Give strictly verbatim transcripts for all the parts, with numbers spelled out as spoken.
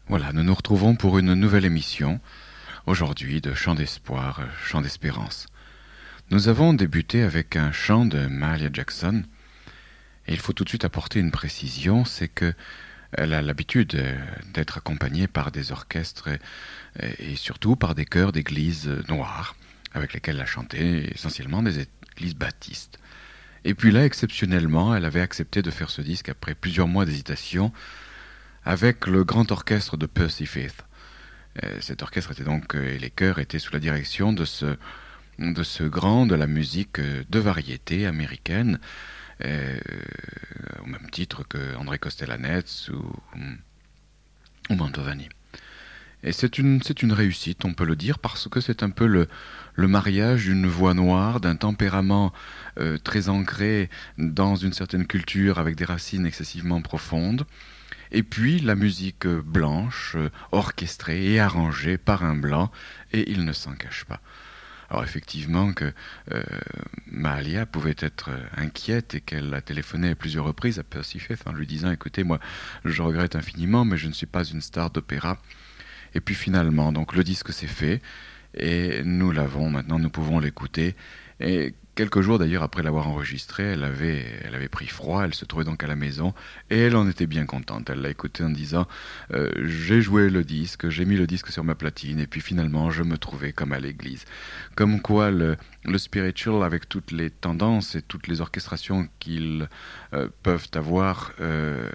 Voilà, nous nous retrouvons pour une nouvelle émission, aujourd'hui de Chant d'espoir, Chant d'espérance. Nous avons débuté avec un chant de Mahalia Jackson, et il faut tout de suite apporter une précision, c'est que elle a l'habitude d'être accompagnée par des orchestres et, et surtout par des chœurs d'églises noires, avec lesquels elle a chanté essentiellement des églises baptistes. Et puis là, exceptionnellement, elle avait accepté de faire ce disque après plusieurs mois d'hésitation, avec le grand orchestre de Percy Faith. Euh, cet orchestre était donc, euh, et les chœurs étaient sous la direction de ce, de ce grand de la musique de variété américaine, euh, au même titre que André Kostelanetz ou, ou Mantovani. Et c'est une, c'est une réussite, on peut le dire, parce que c'est un peu le, le mariage d'une voix noire, d'un tempérament euh, très ancré dans une certaine culture avec des racines excessivement profondes, et puis la musique blanche, orchestrée et arrangée par un blanc, et il ne s'en cache pas. Alors effectivement que euh, Mahalia pouvait être inquiète et qu'elle a téléphoné à plusieurs reprises à Percy Faith en lui disant « Écoutez, moi je regrette infiniment, mais je ne suis pas une star d'opéra. » Et puis finalement, donc le disque s'est fait, et nous l'avons, maintenant nous pouvons l'écouter. Et quelques jours d'ailleurs après l'avoir enregistré, elle avait, elle avait pris froid, elle se trouvait donc à la maison, et elle en était bien contente. Elle l'a écouté en disant euh, « J'ai joué le disque, j'ai mis le disque sur ma platine, et puis finalement je me trouvais comme à l'église. » Comme quoi le, le spiritual, avec toutes les tendances et toutes les orchestrations qu'ils euh, peuvent avoir, euh,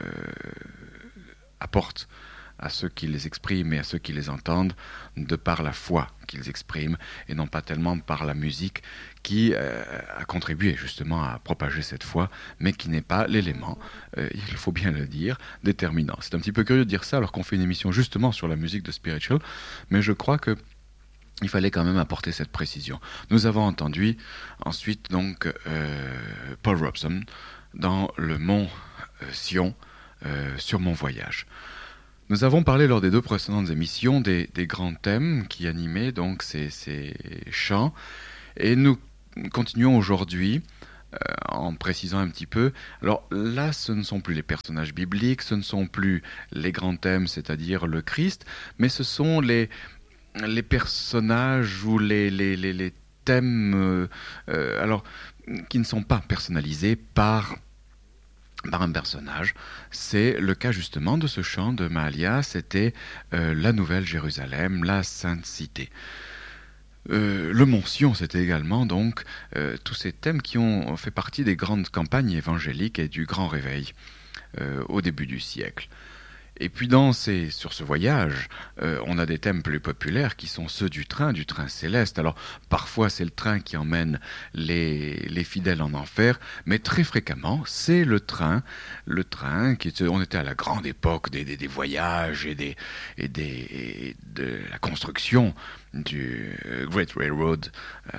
apporte à ceux qui les expriment et à ceux qui les entendent, de par la foi qu'ils expriment, et non pas tellement par la musique qui euh, a contribué justement à propager cette foi, mais qui n'est pas l'élément, euh, il faut bien le dire, déterminant. C'est un petit peu curieux de dire ça alors qu'on fait une émission justement sur la musique de spiritual, mais je crois que il fallait quand même apporter cette précision. Nous avons entendu ensuite donc euh, Paul Robeson dans le mont euh, Sion euh, sur mon voyage. Nous avons parlé lors des deux précédentes émissions des, des grands thèmes qui animaient donc ces, ces chants, et nous continuons aujourd'hui euh, en précisant un petit peu. Alors là, ce ne sont plus les personnages bibliques, ce ne sont plus les grands thèmes, c'est-à-dire le Christ, mais ce sont les, les personnages ou les, les, les, les thèmes euh, euh, alors, qui ne sont pas personnalisés par par un personnage. C'est le cas justement de ce chant de Mahalia, c'était euh, la Nouvelle Jérusalem, la Sainte Cité. Euh, le Mont Sion, c'était également donc euh, tous ces thèmes qui ont fait partie des grandes campagnes évangéliques et du grand réveil euh, au début du siècle. Et puis dans ces, sur ce voyage, euh, on a des thèmes plus populaires qui sont ceux du train, du train céleste. Alors parfois c'est le train qui emmène les, les fidèles en enfer, mais très fréquemment c'est le train, le train qui était, on était à la grande époque des, des, des voyages et, des, et, des, et de la construction du Great Railroad euh,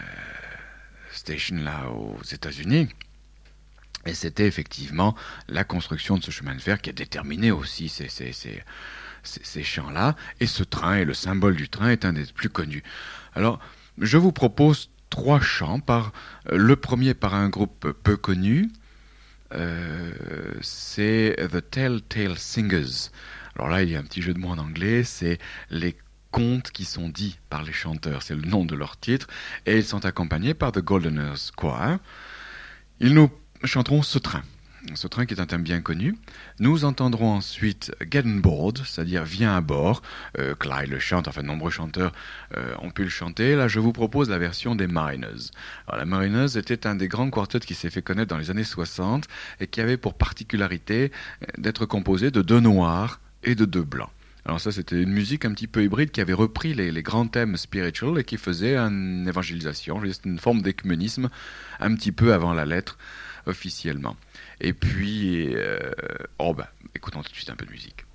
Station là aux États-Unis. Et c'était effectivement la construction de ce chemin de fer qui a déterminé aussi ces, ces, ces, ces, ces champs-là. Et ce train, et le symbole du train, est un des plus connus. Alors, je vous propose trois chants. Par, le premier par un groupe peu connu, euh, c'est The Telltale Singers. Alors là, il y a un petit jeu de mots en anglais, c'est les contes qui sont dits par les chanteurs. C'est le nom de leur titre. Et ils sont accompagnés par The Goldeners Choir. Ils nous chanterons ce train, ce train qui est un thème bien connu. Nous entendrons ensuite Get on Board, c'est-à-dire Viens à bord. Euh, Clyde le chante, enfin de nombreux chanteurs euh, ont pu le chanter. Là, je vous propose la version des Mariners. Alors, la Mariners était un des grands quartets qui s'est fait connaître dans les années soixante et qui avait pour particularité d'être composé de deux noirs et de deux blancs. Alors ça, c'était une musique un petit peu hybride qui avait repris les, les grands thèmes spiritual et qui faisait une évangélisation. C'était une forme d'écuménisme un petit peu avant la lettre, officiellement. Et puis, euh, oh ben, écoutons tout de suite un peu de musique.